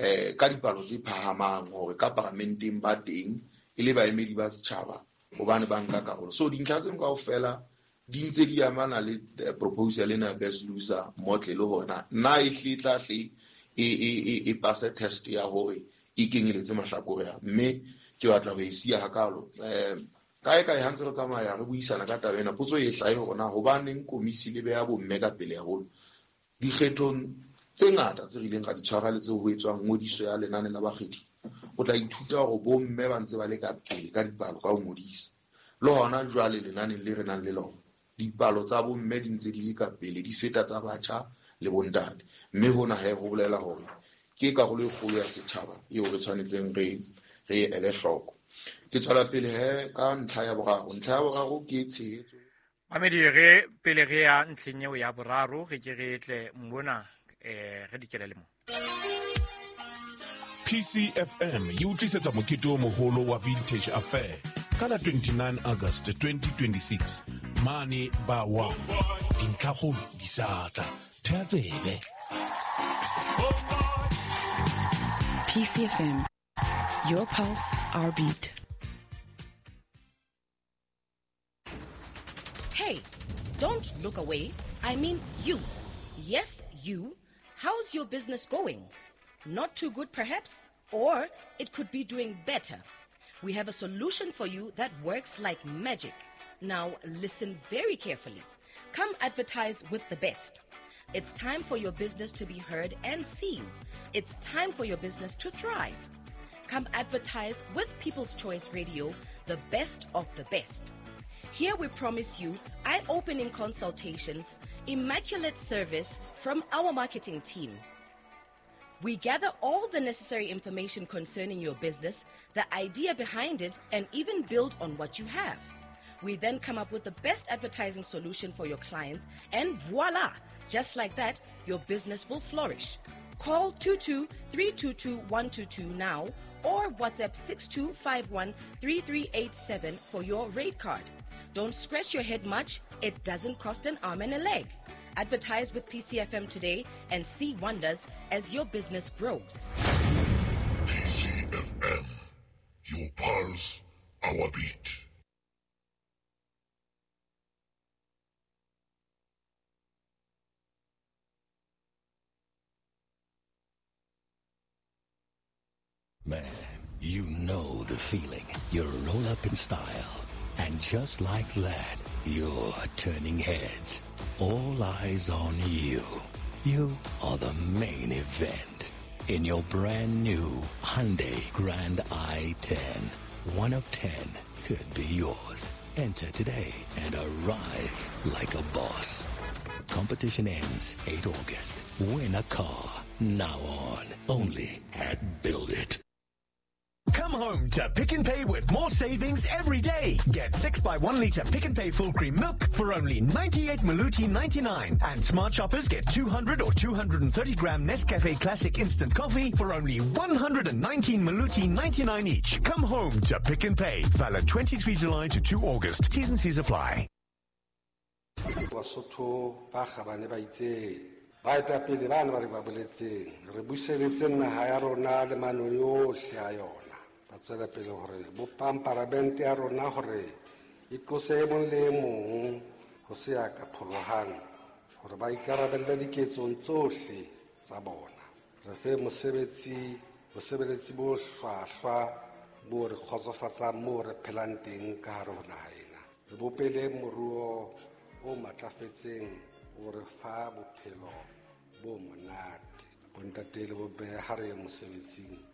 ka dipalo tse phahamang hore ka parlamenteng ba teng e le baemedi ba setjhaba hobane ba nka karolo. So dintlha tse kaofela di ntse di amana le proposal ena best loser model hore na e hlitlahle e pass test ya hore e kenyeletse mahlakore ya mme ke batla ho e sia hakalo kae ha ntse re tsamaya re buisana ka tabena potso e hlae hore na hobaneng komisi le beya bomme ka pele ya rona dikgethong tse ngata tse rileng ga di tshwara le tse ho etswang ngodiso ya lenane la bakgethi o tla ithuta hore bomme ba ntse ba le ka pele ka dipalo ka ho ngodisa le hona jwale lenaneng le re nang le lona dipalo tsa bomme di ntse di le ka pele di feta tsa batjha le bontate mme hona ho bolela hore ke karolo e kgolo ya setjhaba eo re tshwanetseng re ele hloko. Ke tswela pele ka ntlha ya boraro ke tshehetso Mamedi re pele re ya ntlheng eo ya boraro re ke re tle mona re dikelele mo PCFM e utlwisetsa mokete o moholo wa Vintage Affair ka la 29 August 2026 mane ba wa dintlhakgolo di satla thea tsebe. PCFM, your pulse, our beat. Hey, don't look away. I mean you. Yes, you. How's your business going? Not too good, perhaps? Or it could be doing better. We have a solution for you that works like magic. Now, listen very carefully. Come advertise with the best. It's time for your business to be heard and seen. It's time for your business to thrive. Come advertise with People's Choice Radio, the best of the best. Here we promise you eye-opening consultations, immaculate service from our marketing team. We gather all the necessary information concerning your business, the idea behind it, and even build on what you have. We then come up with the best advertising solution for your clients, and voila! Just like that, your business will flourish. Call 22-322-122 now or WhatsApp 6251-3387 for your rate card. Don't scratch your head much. It doesn't cost an arm and a leg. Advertise with PCFM today and see wonders as your business grows. PCFM, your pulse, our beat. Man, you know the feeling. You roll up in style. And just like that, you're turning heads. All eyes on you. You are the main event. In your brand new Hyundai Grand i10. 1 of 10 could be yours. Enter today and arrive like a boss. Competition ends 8 August. Win a car. Now on. Only at Build It. Come home to Pick and Pay with more savings every day. Get 6x1 litre Pick and Pay full cream milk for only 98 Maluti 99. And smart shoppers get 200 or 230 gram Nescafe Classic instant coffee for only 119 Maluti 99 each. Come home to Pick and Pay. Valid 23 July to 2 August. T's and C's apply. baetapele bana ba re ba boletseng re buseletseng naha ya rona le manoni ohle a yona ba tswela pele hore bopang parliamente ya rona hore e tlose e mong le mong ho se ya ka pholohang hore ba ikarabelle diketsong tsohle tsa bona re fe mosebeletsi bo hlwahlwa bo re kgotsofatsang moo re phelang teng ka hare ho naha ena re bopele moruo o matlafetseng o re fa bophelo bo monate bontate le bo beha re mosebetsing